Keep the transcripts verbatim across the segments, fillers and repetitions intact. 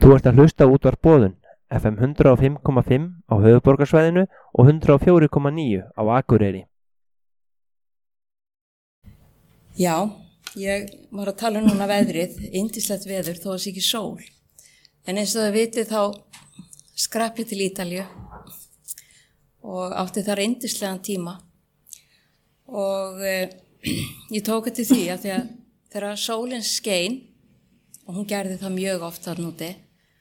Þú ert að hlusta á útvarp Boðun, F M hundrað og fimm komma fimm á höfuðborgarsvæðinu og hundrað og fjögur komma níu á Akureyri. Já, ég var að tala núna veðrið, yndislegt veður þó að það sé ekki sól. En eins og það vitið þá skrapp ég til Ítalíu og átti þar yndislegan tíma. Og eh, ég tók eftir því að því að þegar sólin skein, og hún gerði það mjög oft þar núti,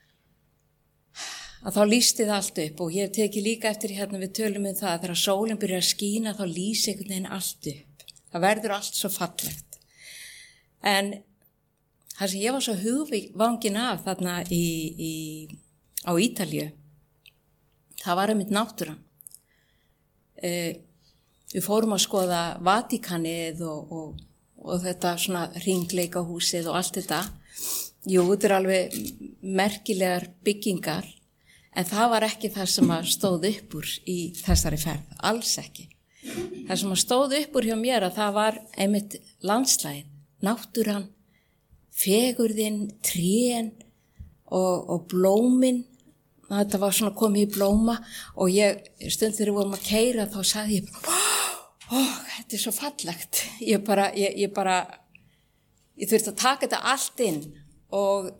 að þá lýsti það allt upp og ég hef tekið líka eftir hérna við tölum um það að þegar sólin byrjar að skína þá lýsi einhvern veginn allt upp. Það verður allt svo fallegt. En það sem ég var svo hugvangin af þarna í, í, á Ítalíu, það var einmitt náttúran. E, við fórum að skoða Vatíkanið og, og, og þetta svona hringleikahúsið og allt þetta. Jú, þetta er alveg merkilegar byggingar, en það var ekki það sem að stóð upp úr í þessari ferð, alls ekki. Það sem að stóð upp úr hjá mér að það var einmitt landslægið, náttúran, fegurðin, trén og, og blómin. Þetta var svona komið í blóma og ég, stund þegar við vorum að keyra þá sagði ég bara, ó, þetta er svo fallegt. Ég bara, ég, ég bara, ég þurfti að taka þetta allt inn og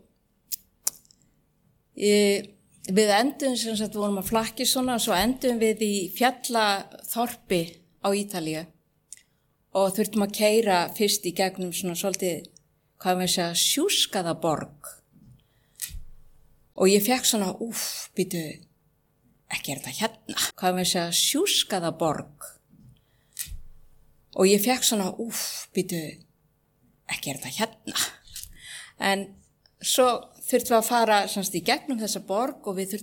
ég, við endum sem sagt, við vorum að flakki svona og svo endum við í fjallaþorpi á Ítalíu og þurftum að keyra fyrst í gegnum svona svolítið, hvað við segja, sjúskaða borg. Og ég fekk svona, úff, býtu, ekki er þetta hérna, hvað við segja, sjúskaða borg. Og ég fekk svona, úff, býtu, ekki er þetta hérna. En svo þurftum við að fara semst í gegnum þessa borg og við þurftum